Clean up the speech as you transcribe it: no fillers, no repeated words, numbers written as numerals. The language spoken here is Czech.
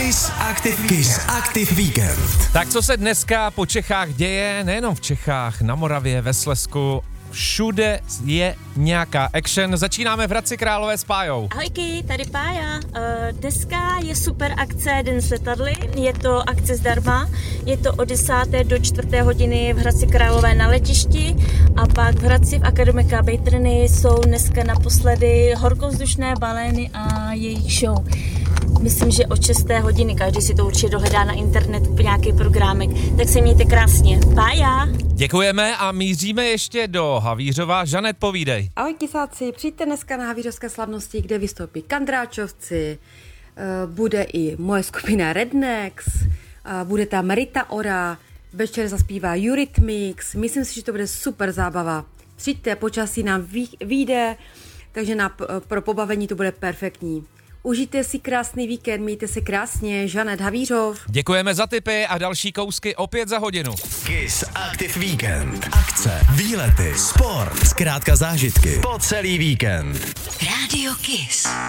Kiss Aktiv Víkend. Tak co se dneska po Čechách děje, nejenom v Čechách, na Moravě, ve Slezsku, všude je nějaká action. Začínáme v Hradci Králové s Pájou. Ahojky, tady Pája. Dneska je super akce Den s letadly, je to akce zdarma, je to od 10. do 4. hodiny v Hradci Králové na letišti a pak v Hradci v Akademika Bejtrny jsou dneska naposledy horkovzdušné balény a jejich show. Myslím, že od 6. hodiny, každý si to určitě dohledá na internetu nějaký programek, tak se mějte krásně. Pája! Děkujeme a míříme ještě do Havířova. Žanet, povídej. Ahoj kysáci, přijďte dneska na havířovské slavnosti, kde vystoupí Kandráčovci, bude i moje skupina Rednex, bude tam Rita Ora, večer zaspívá Eurythmics, myslím si, že to bude super zábava. Přijďte, počasí nám vyjde, takže pro pobavení to bude perfektní. Užijte si krásný víkend, mějte se krásně, Žanet Havířov. Děkujeme za tipy a další kousky opět za hodinu. Kiss Aktiv Víkend. Akce, výlety, sport, zkrátka zážitky po celý víkend. Rádio Kiss.